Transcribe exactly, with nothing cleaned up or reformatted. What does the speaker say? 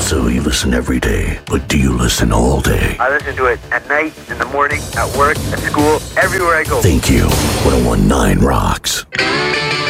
So you listen every day, but do you listen all day? I listen to it at night, in the morning, at work, at school, everywhere I go. Thank you. one oh one point nine rocks.